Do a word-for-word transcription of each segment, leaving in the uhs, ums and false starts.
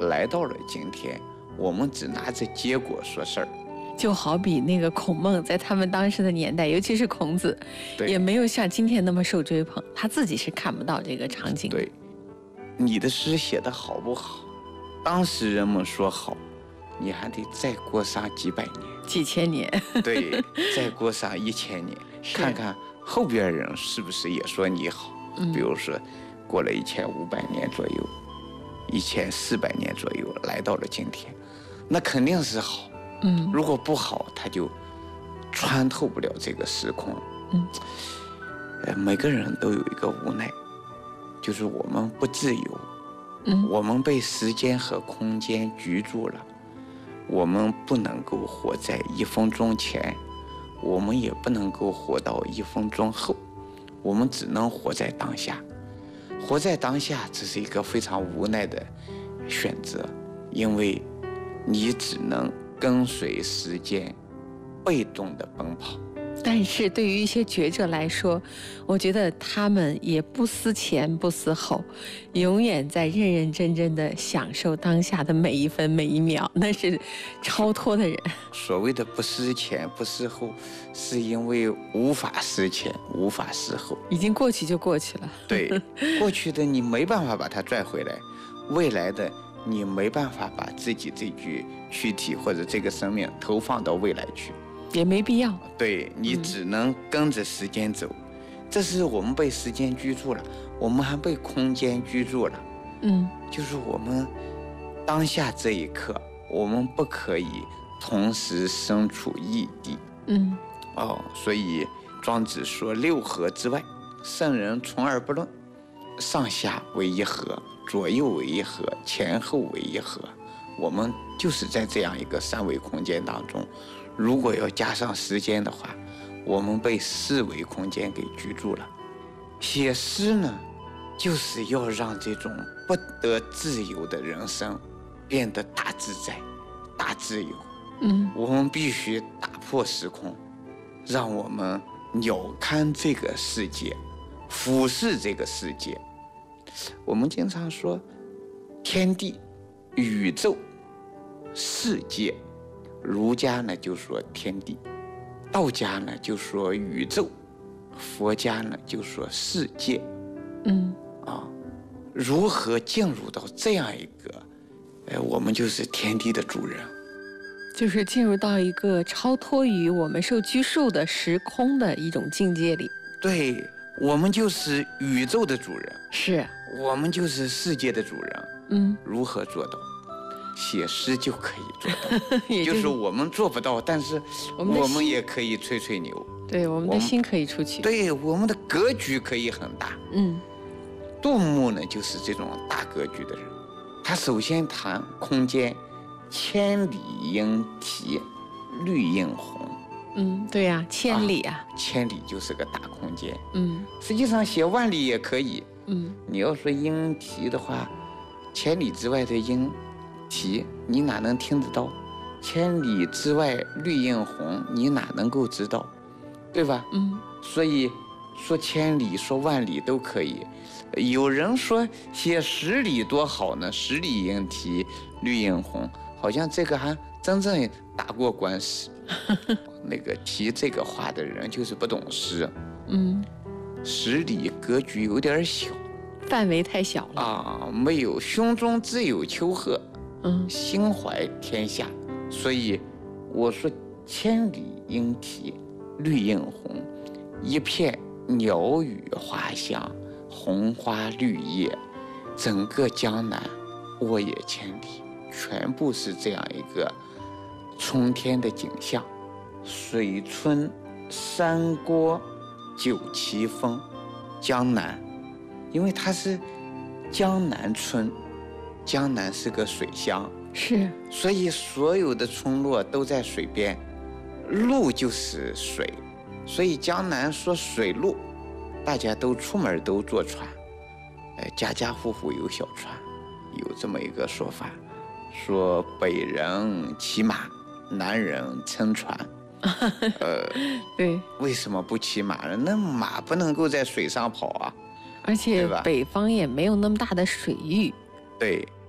来到了今天，我们只拿着结果说事儿。 就好比那个孔孟，在他们当时的年代，尤其是孔子，也没有像今天那么受追捧，他自己是看不到这个场景的。 对，你的诗写得好不好，当时人们说好，你还得再过上几百年、 几千年， 对，再过上一千年，看看后边人是不是也说你好。嗯、比如说，过了一千五百年左右，一千四百年左右，来到了今天，那肯定是好。嗯，如果不好，他就穿透不了这个时空。嗯，呃，每个人都有一个无奈，就是我们不自由。嗯，我们被时间和空间拘住了，我们不能够活在一分钟前，我们也不能够活到一分钟后，我们只能活在当下。活在当下，这是一个非常无奈的选择，因为你只能跟随时间，被动的奔跑。 但是对于一些觉者来说，我觉得他们也不思前不思后，永远在认认真真的享受当下的每一分每一秒，那是超脱的人。 所谓的不思前不思后，是因为无法思前无法思后， 已经过去就过去了。 对，过去的你没办法把它拽回来，未来的你没办法把自己这具躯体或者这个生命投放到未来去， 也没必要。 对，你只能跟着时间走。嗯，这是我们被时间居住了，我们还被空间居住了。嗯，就是我们当下这一刻，我们不可以同时身处异地。嗯，哦，所以庄子说六合之外，圣人从而不论，上下为一合，左右为一合，前后为一合。我们就是在这样一个三维空间当中，如果要加上时间的话，我们被四维空间给居住了。写诗呢，就是要让这种不得自由的人生变得大自在、大自由。嗯，我们必须打破时空，让我们鸟瞰这个世界，俯视这个世界。我们经常说天地、宇宙、世界，儒家呢就说天地，道家呢就说宇宙，佛家呢就说世界。嗯，啊，如何进入到这样一个，呃，我们就是天地的主人， 就是进入到一个超脱于我们受拘束的时空的一种境界里。 对，我们就是宇宙的主人， 是我们就是世界的主人。嗯，如何做到？写诗就可以做到，就, 就是我们做不到，但是我 们, 我们也可以吹吹牛。 对，我们的心可以出去。 对，我们的格局可以很大。嗯，杜牧呢就是这种大格局的人。他首先谈空间，千里莺啼，绿映红。 嗯，对呀、啊，千里啊， 千里就是个大空间。嗯，实际上写万里也可以。嗯，你要说莺啼的话，千里之外的莺啼，你哪能听得到？千里之外绿映红，你哪能够知道？对吧？嗯，所以说千里说万里都可以。有人说写十里多好呢，十里莺啼绿映红，好像这个还真正打过官司。那个提这个话的人就是不懂诗。嗯，十里格局有点小， 范围太小了啊，没有胸中自有丘壑。嗯，心怀天下，所以我说千里莺啼绿映红，一片鸟语花香，红花绿叶，整个江南沃野千里，全部是这样一个冲天的景象。水村山郭酒旗风，江南，因为它是江南村，江南是个水乡， 是， 所以所有的村落都在水边，路就是水，所以江南说水路，大家都出门都坐船，呃，家家户户有小船，有这么一个说法，说北人骑马，南人撑船。呃， 对， 为什么不骑马呢？那马不能够在水上跑啊， 而且北方也没有那么大的水域。 对，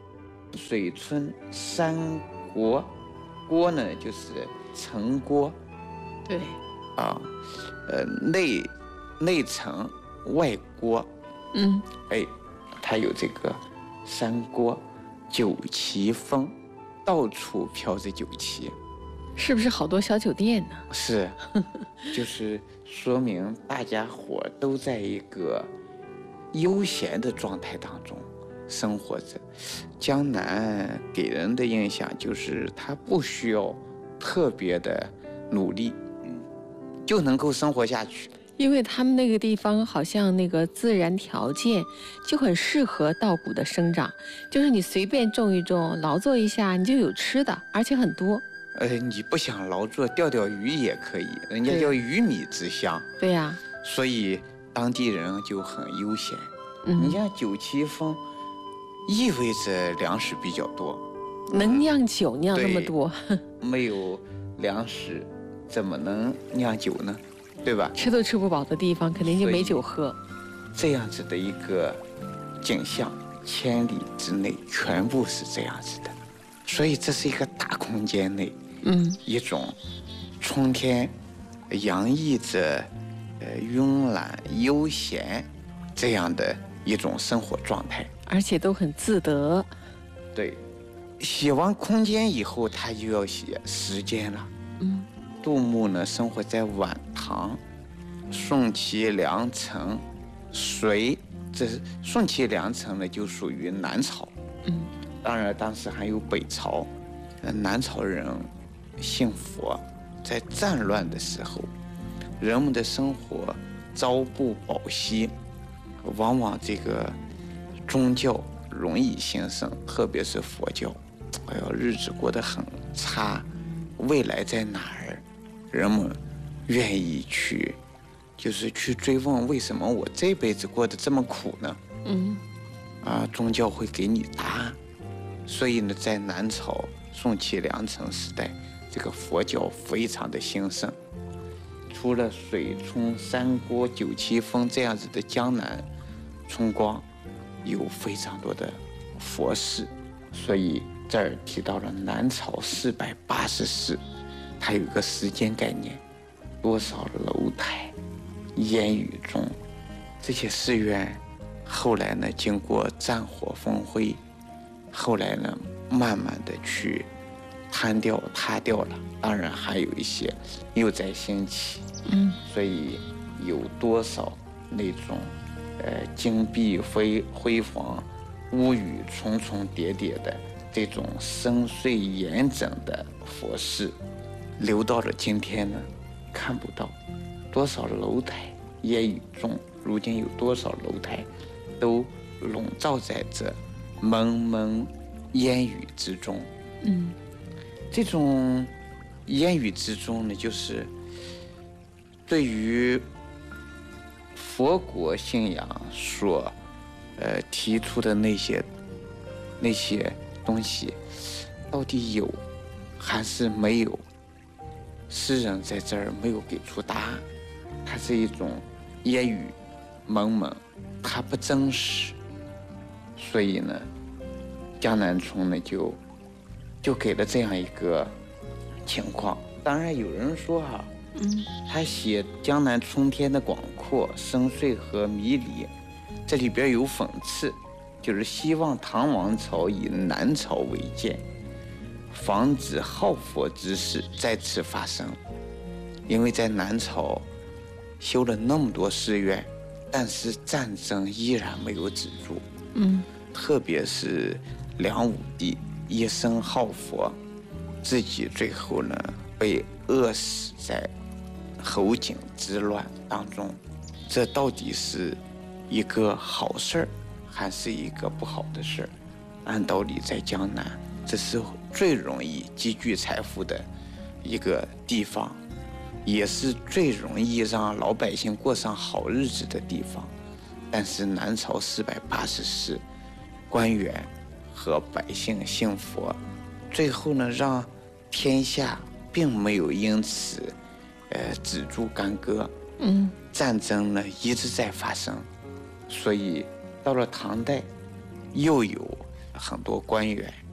水村三郭，郭呢就是城郭， 对， 啊，呃内内城外郭， 嗯， 哎，它有这个三郭，酒旗风，到处飘着酒旗， 是不是好多小酒店呢？ 是，就是说明大家伙都在一个悠闲的状态当中生活着。江南给人的印象就是它不需要特别的努力，就能够生活下去。 因为他们那个地方好像那个自然条件就很适合稻谷的生长，就是你随便种一种，劳作一下你就有吃的，而且很多。 呃，你不想劳作，钓钓鱼也可以，人家叫鱼米之乡。 对呀、啊， 所以当地人就很悠闲。 嗯， 你像九旗峰，意味着粮食比较多， 能酿酒酿那么多， 没有粮食怎么能酿酒呢？对吧？ 吃都吃不饱的地方，肯定就没酒喝。 这样子的一个景象，千里之内全部是这样子的，所以这是一个大空间内， 嗯， 一种春天洋溢着呃慵懒悠闲这样的一种生活状态， 而且都很自得。 对，写完空间以后，他就要写时间了。 嗯。 杜牧呢，生活在晚唐，宋齐梁陈隋，这是宋齐梁陈呢，就属于南朝。 嗯， 当然当时还有北朝。呃，南朝人信佛，在战乱的时候，人们的生活朝不保夕，往往这个宗教容易兴盛，特别是佛教，哎呦，日子过得很差，未来在哪儿？人们愿意去，就是去追问为什么我这辈子过得这么苦呢？ 嗯， 啊，宗教会给你答案。所以呢，在南朝宋齐梁陈时代，这个佛教非常的兴盛。除了水村三郭九旗峰这样子的江南春光，有非常多的佛寺。所以这儿提到了南朝四百八十寺。它有一个时间概念，多少楼台烟雨中，这些寺院后来呢，经过战火风灰，后来呢，慢慢的去瘫掉塌掉了。当然还有一些又在兴起， 嗯， 所以有多少那种呃金碧辉辉煌、屋宇重重叠叠的这种深邃严整的佛寺。留到了今天呢，看不到多少楼台烟雨中，如今有多少楼台都笼罩在这蒙蒙烟雨之中。 嗯， 这种烟雨之中呢，就是对于佛国信仰所呃提出的那些那些东西，到底有还是没有？诗人在这儿没有给出答案，它是一种烟雨蒙蒙，它不真实，所以呢，江南春呢就就给了这样一个情况。当然有人说哈、啊， 嗯， 他写江南春天的广阔、深邃和迷离，这里边有讽刺，就是希望唐王朝以南朝为鉴。防止好佛之事再次发生，因为在南朝修了那么多寺院，但是战争依然没有止住。 嗯， 特别是梁武帝一生好佛，自己最后呢被饿死在侯景之乱当中，这到底是一个好事儿，还是一个不好的事儿？按道理在江南，这是最容易积聚财富的一个地方，也是最容易让老百姓过上好日子的地方。但是南朝四百八十寺，官员和百姓信佛，最后呢，让天下并没有因此呃止住干戈。 嗯， 战争呢一直在发生，所以到了唐代，又有很多官员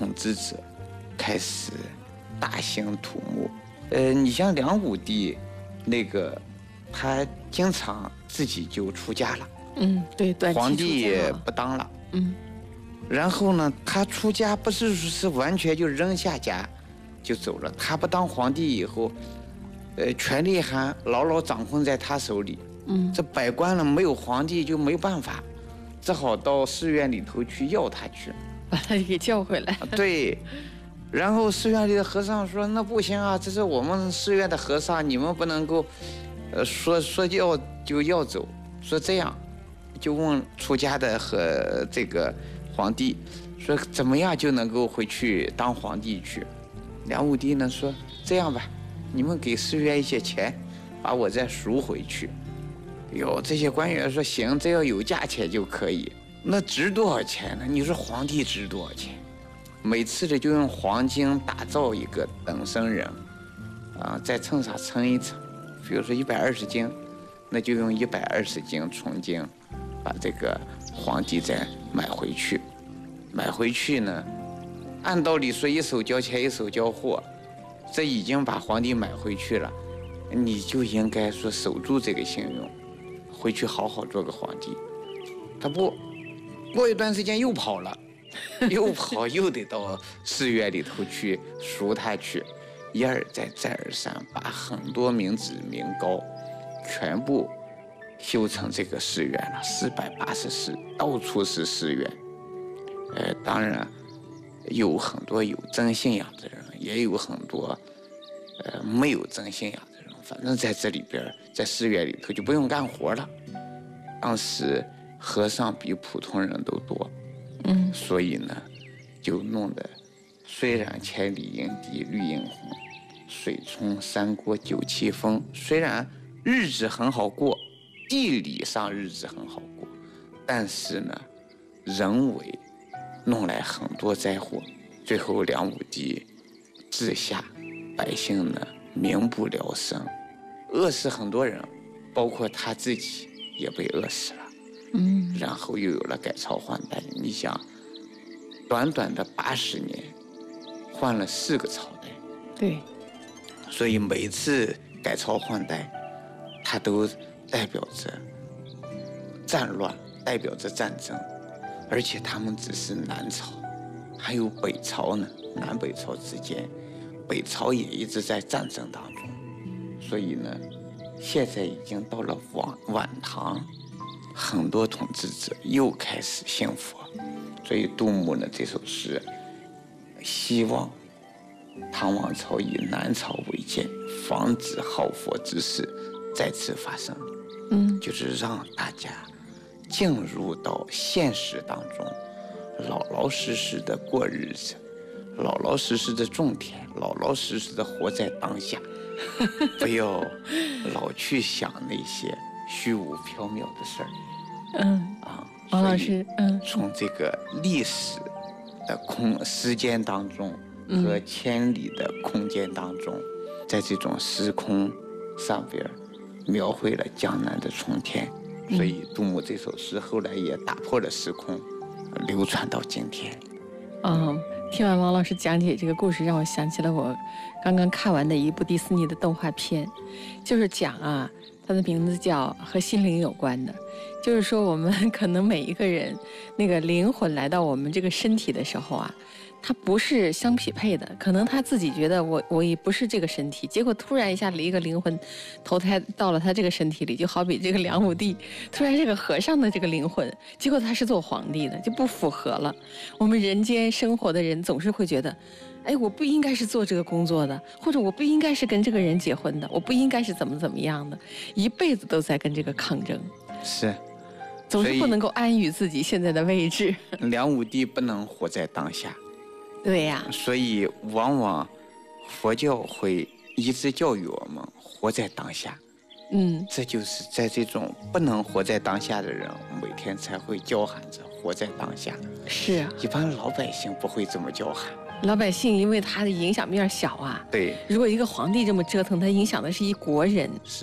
统治者开始大兴土木。呃，你像梁武帝，那个他经常自己就出家了， 嗯，对，短期皇帝也出家不当了， 嗯， 然后呢，他出家不是是完全就扔下家就走了，他不当皇帝以后，呃，权力还牢牢掌控在他手里， 嗯， 这百官了没有皇帝就没有办法，只好到寺院里头去要他去， 把他给叫回来。 对。然后寺院里的和尚说：“那不行啊，这是我们寺院的和尚，你们不能够，呃，说说要就要走。说这样，就问出家的和这个皇帝，说怎么样就能够回去当皇帝去？梁武帝呢说这样吧，你们给寺院一些钱，把我再赎回去。哟，这些官员说行，只要有价钱就可以。那值多少钱呢？你说皇帝值多少钱？”每次的就用黄金打造一个等身人，啊，在秤上称一称，比如说一百二十斤，那就用一百二十斤纯金，把这个皇帝再买回去。买回去呢，按道理说一手交钱一手交货，这已经把皇帝买回去了，你就应该说守住这个信用，回去好好做个皇帝。他不，过一段时间又跑了。又跑又得到寺院里头去赎他去，一而再再而三把很多民脂民膏全部修成这个寺院了，四百八十寺，到处是寺院。呃，当然有很多有真信仰的人，也有很多呃没有真信仰的人，反正在这里边，在寺院里头就不用干活了。当时和尚比普通人都多。嗯，所以呢，就弄得虽然千里莺啼绿映红，水冲山郭酒气风。虽然日子很好过，地理上日子很好过，但是呢，人为弄来很多灾祸。最后梁武帝治下，百姓呢民不聊生，饿死很多人，包括他自己也被饿死了。嗯，然后又有了改朝换代。你想，短短的八十年，换了四个朝代。 对， 所以每次改朝换代，它都代表着战乱，代表着战争，而且他们只是南朝，还有北朝呢。南北朝之间，北朝也一直在战争当中。所以呢，现在已经到了晚晚唐。很多统治者又开始信佛，所以杜牧呢这首诗希望唐王朝以南朝为鉴，防止好佛之事再次发生。嗯，就是让大家进入到现实当中，老老实实的过日子，老老实实的种田，老老实实的活在当下，不要老去想那些虚无缥缈的事儿。嗯啊， 王老师，嗯， 从这个历史的空时间当中和千里的空间当中，嗯、在这种时空上边描绘了江南的春天。嗯、所以杜牧这首诗后来也打破了时空，流传到今天。 嗯，听完王老师讲解这个故事，让我想起了我刚刚看完的一部迪士尼的动画片，就是讲啊。它的名字叫和心灵有关的，就是说我们可能每一个人那个灵魂来到我们这个身体的时候啊，它不是相匹配的，可能他自己觉得我我也不是这个身体，结果突然一下一个灵魂投胎到了他这个身体里，就好比这个梁武帝突然这个和尚的这个灵魂，结果他是做皇帝的，就不符合了。我们人间生活的人总是会觉得，哎，我不应该是做这个工作的，或者我不应该是跟这个人结婚的，我不应该是怎么怎么样的，一辈子都在跟这个抗争， 是， 总是不能够安于自己现在的位置。 梁武帝不能活在当下， 对呀， 所以往往佛教会一直教育我们活在当下。嗯，这就是在这种不能活在当下的人，每天才会叫喊着活在当下。 是啊， 一般老百姓不会这么叫喊。 老百姓因为他的影响面小啊， 对， 如果一个皇帝这么折腾，他影响的是一国人， 是，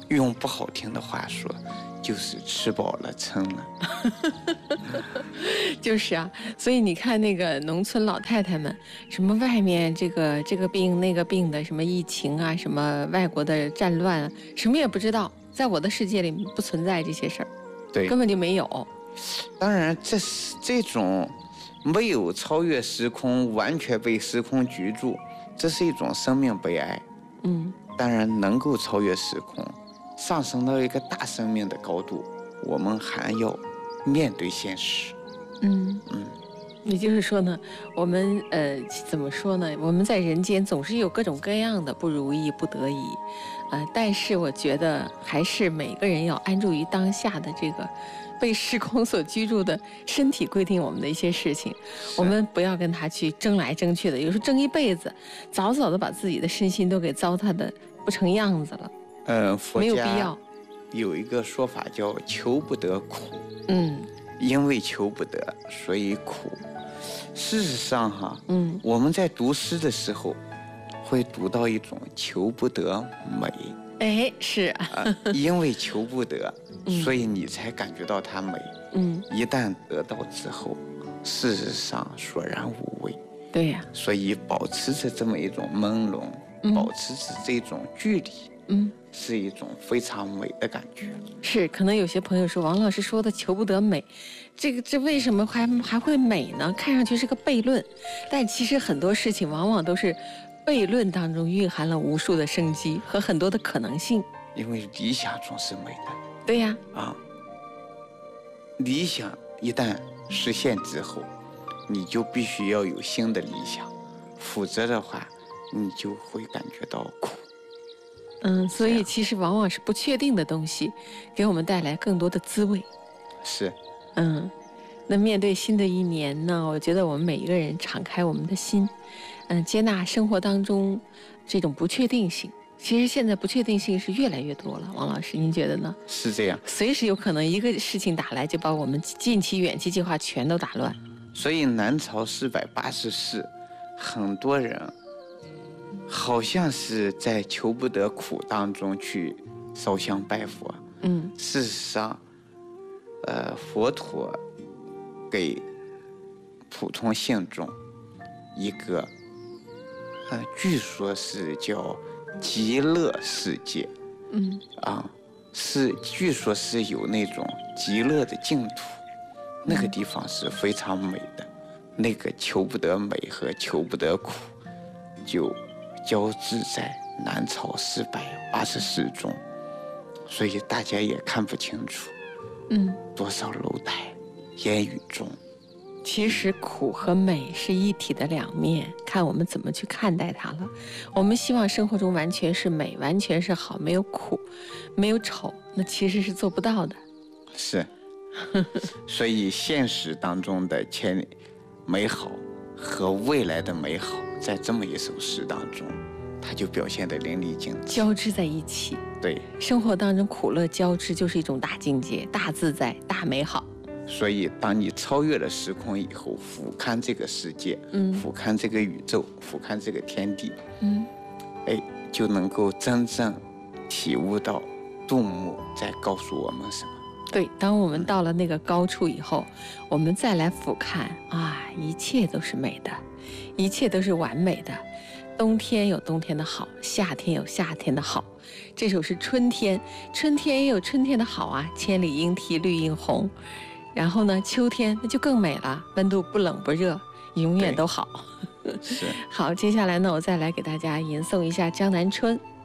用不好听的话说，就是吃饱了撑了。 就是啊，所以你看那个农村老太太们，什么外面这个这个病那个病的，什么疫情啊，什么外国的战乱啊，什么也不知道。在我的世界里不存在这些事儿， 对， 根本就没有。 当然，这是这种没有超越时空，完全被时空局住，这是一种生命悲哀。 嗯， 当然能够超越时空，上升到一个大生命的高度，我们还要面对现实。 嗯嗯，也就是说呢，我们呃怎么说呢？我们在人间总是有各种各样的不如意、不得已，呃，但是我觉得还是每个人要安住于当下的这个被时空所居住的身体规定我们的一些事情，我们不要跟他去争来争去的，有时候争一辈子，早早的把自己的身心都给糟蹋的不成样子了。 嗯，佛没有必要。 有一个说法叫求不得苦。 嗯。 因为求不得，所以苦。事实上，哈， 嗯， 我们在读诗的时候，会读到一种求不得美。 哎，是啊， 啊，因为求不得，所以你才感觉到它美。 嗯， 一旦得到之后，事实上索然无味。 对呀、啊， 所以保持着这么一种朦胧，嗯、保持着这种距离。嗯，是一种非常美的感觉。 是，可能有些朋友说，王老师说的求不得美，这个这为什么还还会美呢？看上去是个悖论，但其实很多事情往往都是悖论当中蕴含了无数的生机和很多的可能性。 因为理想总是美的。 对呀。 啊，理想一旦实现之后，你就必须要有新的理想，否则的话，你就会感觉到苦。 嗯，所以其实往往是不确定的东西，给我们带来更多的滋味。 是， 嗯，那面对新的一年呢，我觉得我们每一个人敞开我们的心，嗯，接纳生活当中这种不确定性。其实现在不确定性是越来越多了，王老师，您觉得呢？ 是这样， 随时有可能一个事情打来，就把我们近期、远期计划全都打乱。 所以南朝四百八十寺，很多人好像是在求不得苦当中去烧香拜佛。嗯，事实上，呃，佛陀给普通信众一个，呃，据说是叫极乐世界。嗯，啊，是据说是有那种极乐的净土，那个地方是非常美的。那个求不得美和求不得苦，就交织在南朝四百八十寺中，所以大家也看不清楚，嗯，多少楼台烟雨中。 其实苦和美是一体的两面，看我们怎么去看待它了。我们希望生活中完全是美，完全是好，没有苦，没有丑，那其实是做不到的。 是，所以现实当中的前美好和未来的美好，在这么一首诗当中，它就表现得淋漓尽致， 交织在一起。 对， 生活当中苦乐交织就是一种大境界、大自在、大美好。 所以，当你超越了时空以后，俯瞰这个世界，嗯，俯瞰这个宇宙，俯瞰这个天地，嗯，哎，就能够真正体悟到杜牧在告诉我们什么。 对，当我们到了那个高处以后，我们再来俯瞰啊，一切都是美的，一切都是完美的。冬天有冬天的好，夏天有夏天的好。这首是春天，春天也有春天的好啊，千里莺啼绿映红。然后呢，秋天那就更美了，温度不冷不热，永远都好。 是。 好，接下来呢，我再来给大家吟诵一下《江南春》。